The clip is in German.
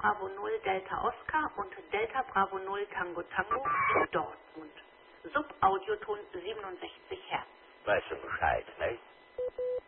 Bravo 0 Delta Oscar und Delta Bravo 0 Tango Tango in Dortmund. Subaudioton 67 Hertz. Weißt du Bescheid, nicht?